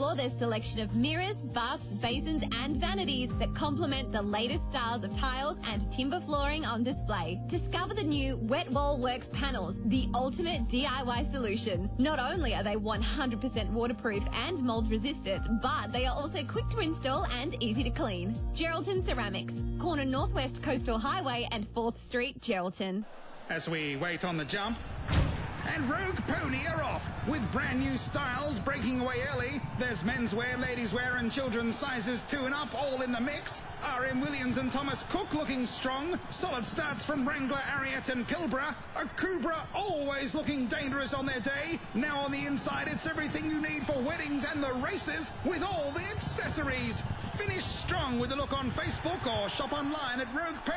explore their selection of mirrors, baths, basins and vanities that complement the latest styles of tiles and timber flooring on display. Discover the new Wet Wall Works panels, the ultimate DIY solution. Not only are they 100% waterproof and mold resistant, but they are also quick to install and easy to clean. Geraldton Ceramics, corner Northwest Coastal Highway and 4th Street, Geraldton. As we wait on the jump, and Rogue Pony are off with brand new styles breaking away early. There's menswear, ladieswear and children's sizes 2 and up all in the mix. R.M. Williams and Thomas Cook looking strong. Solid starts from Wrangler, Ariat and Pilbara. A Kubra always looking dangerous on their day. Now on the inside, it's everything you need for weddings and the races with all the accessories. Finish strong with a look on Facebook or shop online at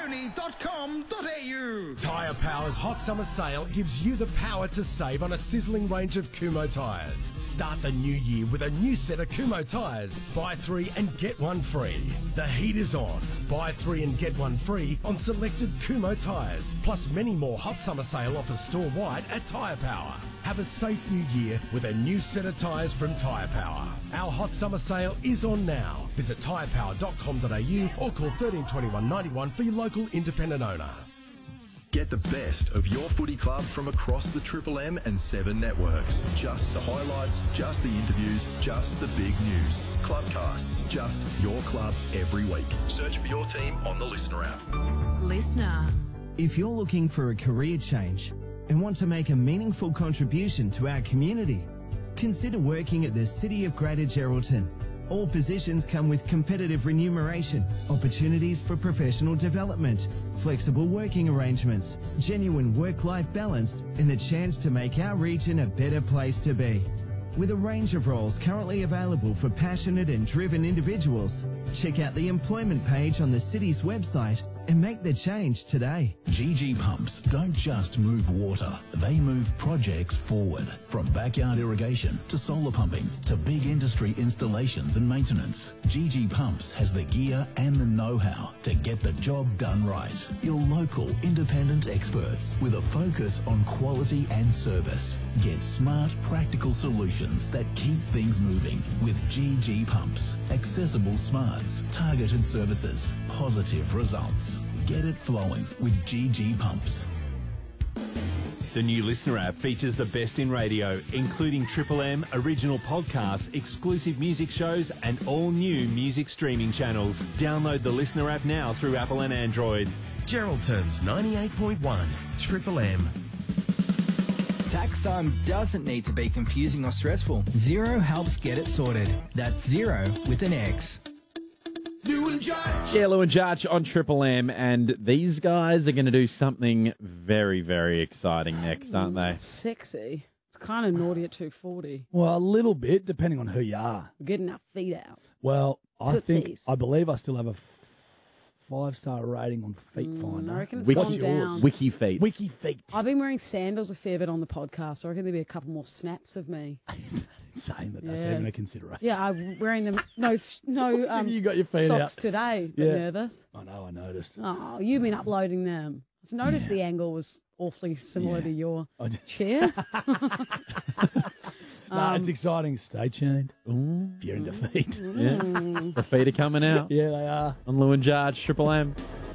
roguepony.com.au. Tyre Power's Hot Summer Sale gives you the power to save on a sizzling range of Kumho tyres. Start the new year with a new set of Kumho tyres. Buy 3 and get 1 free. The heat is on. Buy 3 and get 1 free on selected Kumho tyres. Plus many more Hot Summer Sale offers store-wide at Tyre Power. Have a safe new year with a new set of tyres from Tyre Power. Our Hot Summer Sale is on now. Visit tyrepower.com.au or call 13 21 91 for your local independent owner. Get the best of your footy club from across the Triple M and 7 networks. Just the highlights, just the interviews, just the big news. Clubcasts, just your club every week. Search for your team on the Listener app. Listener. If you're looking for a career change and want to make a meaningful contribution to our community, consider working at the City of Greater Geraldton. All positions come with competitive remuneration, opportunities for professional development, flexible working arrangements, genuine work-life balance, and the chance to make our region a better place to be. With a range of roles currently available for passionate and driven individuals, check out the employment page on the city's website and make the change today. GG Pumps don't just move water, they move projects forward. From backyard irrigation to solar pumping to big industry installations and maintenance, GG Pumps has the gear and the know-how to get the job done right. Your local independent experts with a focus on quality and service. Get smart, practical solutions that keep things moving with GG Pumps. Accessible smarts, targeted services, positive results. Get it flowing with GG Pumps. The new Listener app features the best in radio, including Triple M, original podcasts, exclusive music shows, and all new music streaming channels. Download the Listener app now through Apple and Android. Geraldton's 98.1 Triple M. Tax time doesn't need to be confusing or stressful. Xero helps get it sorted. That's Xero with an X. Lou and Judge. Yeah, Lou and Judge on Triple M, and these guys are going to do something very, very exciting next, aren't they? It's sexy. It's kind of naughty at 240. Well, a little bit, depending on who you are. We're getting our feet out. Well, Tootsies. I believe I still have a 5-star rating on Feet Finder. I reckon it's gone down. Wiki Feet. Wiki Feet. I've been wearing sandals a fair bit on the podcast, so I reckon there'll be a couple more snaps of me. Saying that's even a consideration. Yeah, I'm wearing them. No, you got your feet socks out today. Yeah. Nervous. I know, I noticed. Oh, you've been uploading them. I noticed the angle was awfully similar to your chair. No, it's exciting. Stay tuned. If you're into feet. Yeah. The feet are coming out. Yeah, they are. On Lou and Judge, Triple M.